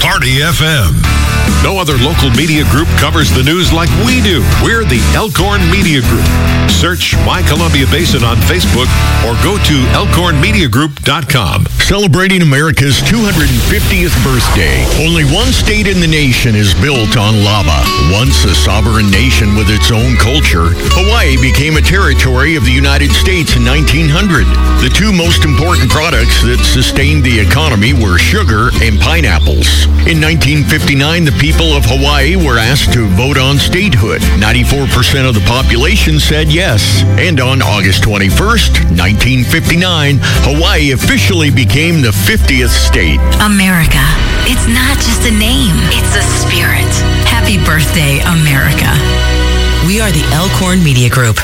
Party FM. No other local media group covers the news like we do. We're the Elkhorn Media Group. Search My Columbia Basin on Facebook or go to elkhornmediagroup.com. Celebrating America's 250th birthday, only one state in the nation is built on lava. Once a sovereign nation with its own culture, Hawaii became a territory of the United States in 1900. The two most important products that sustained the economy were sugar and pineapples. In 1959, the people of Hawaii were asked to vote on statehood. 94% of the population said yes. And on August 21st, 1959, Hawaii officially became the 50th state. America. It's not just a name. It's a spirit. Happy birthday, America. We are the Elkhorn Media Group.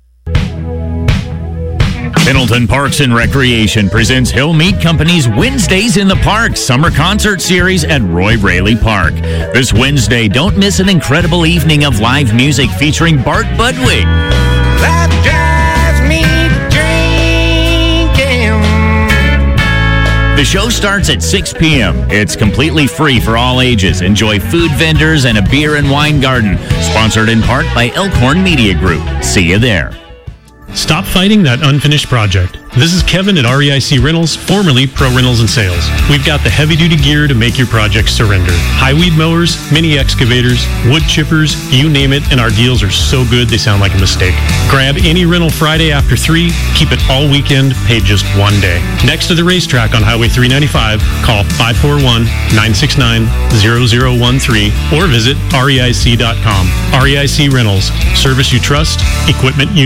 Pendleton Parks and Recreation presents Hill Meat Company's Wednesdays in the Park Summer Concert Series at Roy Raley Park. This Wednesday, don't miss an incredible evening of live music featuring Bart Budwig. That drives me drinking. The show starts at 6 p.m. It's completely free for all ages. Enjoy food vendors and a beer and wine garden. Sponsored in part by Elkhorn Media Group. See you there. Stop fighting that unfinished project. This is Kevin at REIC Rentals, formerly Pro Rentals and Sales. We've got the heavy-duty gear to make your project surrender. High weed mowers, mini excavators, wood chippers, you name it, and our deals are so good they sound like a mistake. Grab any rental Friday after 3, keep it all weekend, pay just one day. Next to the racetrack on Highway 395, call 541-969-0013 or visit reic.com. REIC Rentals, service you trust, equipment you